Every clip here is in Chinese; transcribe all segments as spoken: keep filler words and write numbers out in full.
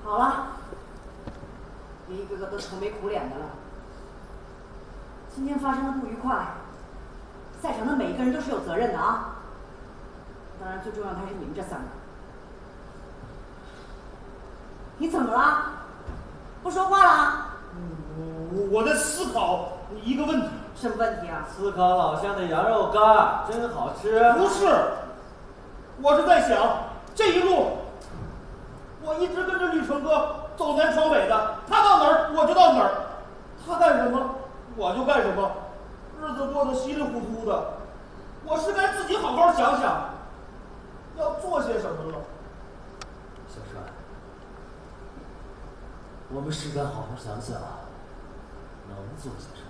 好了，别一个个都愁眉苦脸的了。今天发生的不愉快，赛场的每一个人都是有责任的啊。当然，最重要的还是你们这三个。你怎么了？不说话了？ 我我在思考一个问题。 什么问题啊？ 思考老乡的羊肉干真好吃。 不是，我是在想这一路，我一直跟着绿成哥走南闯北的，他到哪儿我就到哪儿，他干什么我就干什么，日子过得稀里糊涂的，我是该自己好好想想，要做些什么了。 小帅，我们是该好好想想，能做些什么。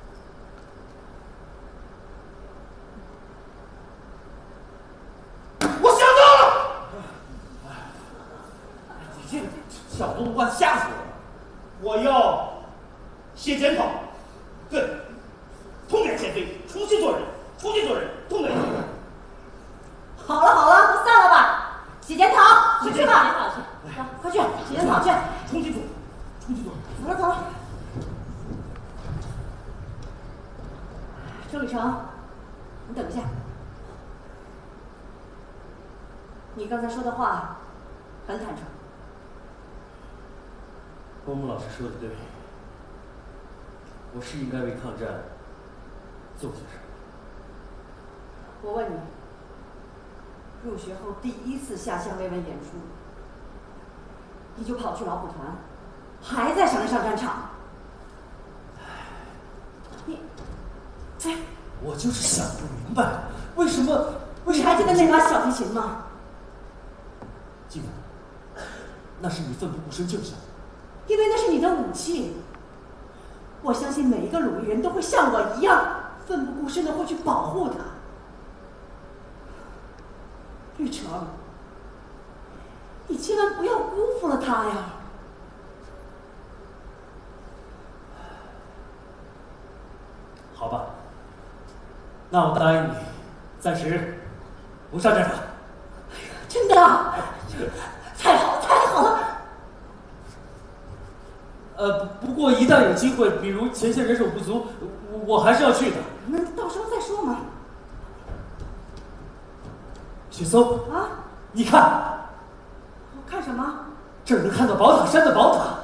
我想到了！ 你这个小动物惯吓死我了！ 我要写检讨，对，痛改前非，重新做人，重新做人，痛改前非。 好了好了，都散了吧，写检讨， 写去吧， 检讨去，走，快去写检讨去， 重新做，重新做。 走了走了。周礼成，你等一下。你刚才说的话很坦诚。 公公老师说的对，我是应该为抗战做些什么。 我问你，入学后第一次下乡慰问演出，你就跑去老虎团，还在想着上战场？你，哎， 我就是想不明白，为什么？为什么？ 你还记得那把小提琴吗？ 记得，那是你奋不顾身救下的。 因为那是你的武器。我相信每一个鲁豫人都会像我一样，奋不顾身的会去保护它。玉成，你千万不要辜负了他呀！ 好吧，那我答应你，暂时不上战场。 真的？太好了，太好了！ 呃，不过一旦有机会，比如前线人手不足，我我还是要去的。 那到时候再说嘛。 雪松啊， 你看， 我看什么？ 这儿能看到宝塔山的宝塔，